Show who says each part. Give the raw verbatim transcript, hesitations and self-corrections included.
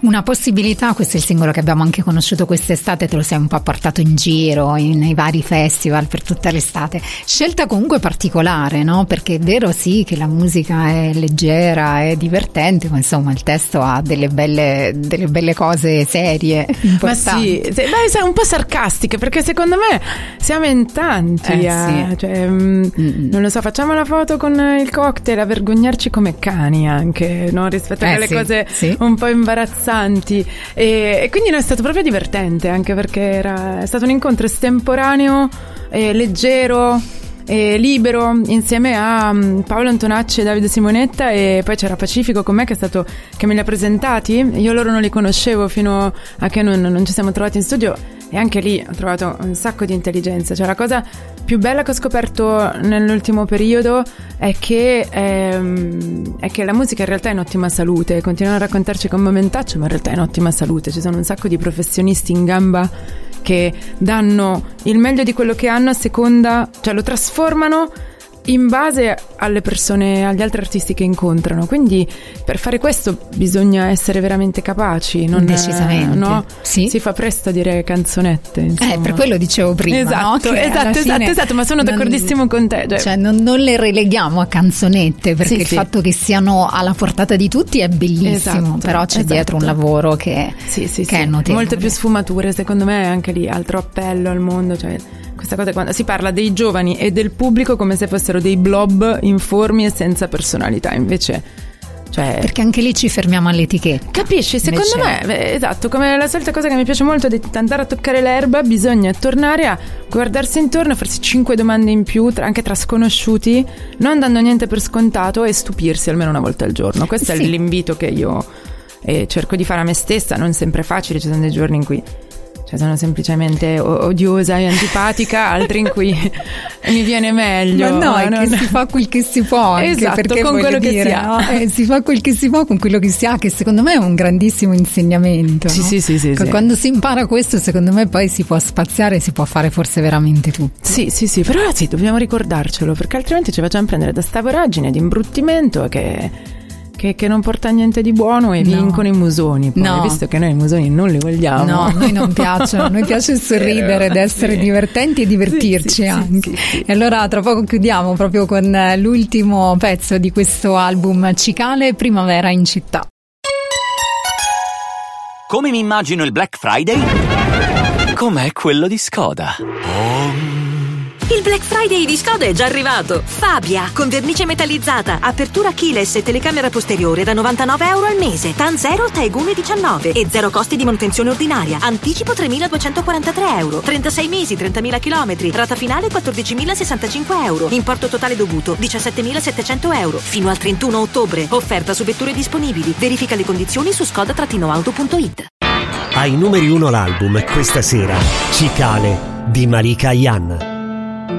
Speaker 1: una possibilità. Questo è il singolo che abbiamo anche conosciuto quest'estate, te lo sei un po' portato in giro in, nei vari festival per tutta l'estate. Scelta comunque particolare, no? Perché è vero sì che la musica è leggera, è divertente, ma insomma il testo ha delle belle, delle belle cose serie, importanti.
Speaker 2: Ma sì, beh, sei un po' sarcastiche, perché secondo me siamo in tanti,
Speaker 1: eh,
Speaker 2: a,
Speaker 1: sì.
Speaker 2: cioè, mh, non lo so, facciamo la foto con il cocktail a vergognarci come cani anche, no? Rispetto a
Speaker 1: eh,
Speaker 2: quelle
Speaker 1: sì,
Speaker 2: cose
Speaker 1: sì.
Speaker 2: un po' imbarazzanti, e, e quindi no, è stato proprio divertente, anche perché era, è stato un incontro estemporaneo, eh, leggero, e libero, insieme a um, Paolo Antonacci e Davide Simonetta, e poi c'era Pacifico con me che è stato che me li ha presentati. Io loro non li conoscevo fino a che non, non ci siamo trovati in studio, e anche lì ho trovato un sacco di intelligenza. Cioè la cosa più bella che ho scoperto nell'ultimo periodo è che ehm, è che la musica in realtà è in ottima salute. Continuano a raccontarci con momentaccio, ma in realtà è in ottima salute. Ci sono un sacco di professionisti in gamba che danno il meglio di quello che hanno a seconda, cioè lo trasformano in base alle persone, agli altri artisti che incontrano. Quindi per fare questo bisogna essere veramente capaci, non
Speaker 1: decisamente,
Speaker 2: no?
Speaker 1: Sì.
Speaker 2: Si fa presto a dire canzonette, insomma.
Speaker 1: Eh, per quello dicevo prima,
Speaker 2: esatto,
Speaker 1: no? Che
Speaker 2: esatto, esatto, esatto, ma sono
Speaker 1: non,
Speaker 2: d'accordissimo con te. Cioè,
Speaker 1: cioè non, non le releghiamo a canzonette, perché
Speaker 2: sì,
Speaker 1: il
Speaker 2: sì.
Speaker 1: fatto che siano alla portata di tutti è bellissimo,
Speaker 2: esatto,
Speaker 1: però c'è
Speaker 2: esatto.
Speaker 1: dietro un lavoro che,
Speaker 2: sì, sì,
Speaker 1: che
Speaker 2: sì.
Speaker 1: è notevole.
Speaker 2: Molte più sfumature, secondo me, anche lì altro appello al mondo, cioè questa cosa, quando si parla dei giovani e del pubblico come se fossero dei blob informi e senza personalità, invece, cioè,
Speaker 1: perché anche lì ci fermiamo all'etichetta,
Speaker 2: capisci? Secondo
Speaker 1: invece...
Speaker 2: me, beh, esatto, come la solita cosa che mi piace molto di andare a toccare l'erba, bisogna tornare a guardarsi intorno, farsi cinque domande in più, tra, anche tra sconosciuti, non dando niente per scontato, e stupirsi almeno una volta al giorno. Questo sì. è l'invito che io eh, cerco di fare a me stessa. Non sempre è facile, ci sono dei giorni in cui cioè sono semplicemente odiosa e antipatica, altri in cui mi viene meglio.
Speaker 1: Ma no, è
Speaker 2: non...
Speaker 1: che si fa quel che si può, anche
Speaker 2: esatto,
Speaker 1: perché
Speaker 2: con quello
Speaker 1: dire,
Speaker 2: che si ha.
Speaker 1: No? Eh, si fa quel che si può con quello che si ha, che secondo me è un grandissimo insegnamento.
Speaker 2: Sì,
Speaker 1: no?
Speaker 2: sì, sì, sì, sì.
Speaker 1: Quando si impara questo, secondo me poi si può spaziare, si può fare forse veramente tutto.
Speaker 2: Sì, sì, sì, però sì, dobbiamo ricordarcelo, perché altrimenti ci facciamo prendere da sta voragine di imbruttimento che... Che, che non porta niente di buono, e no. vincono i musoni. Poi,
Speaker 1: no.
Speaker 2: visto che noi i musoni non li vogliamo.
Speaker 1: No, a noi non piacciono, a noi piace sorridere ed essere sì. divertenti e divertirci sì, sì, anche. Sì, sì, sì. E allora tra poco chiudiamo proprio con l'ultimo pezzo di questo album, Cicale, Primavera in città.
Speaker 3: Come mi immagino il Black Friday? Com'è quello di Skoda. Oh.
Speaker 4: Il Black Friday di Skoda è già arrivato. Fabia, con vernice metallizzata, apertura keyless e telecamera posteriore da novantanove euro al mese. TAN zero, Taegune diciannove e zero costi di manutenzione ordinaria. Anticipo tremiladuecentoquarantatré euro. trentasei mesi, trentamila chilometri. Rata finale quattordicimilasessantacinque euro. Importo totale dovuto diciassettemilasettecento euro. Fino al trentuno ottobre. Offerta su vetture disponibili. Verifica le condizioni su skoda auto punto it.
Speaker 5: Ai numeri uno l'album questa sera, Cicale di Marika Yan.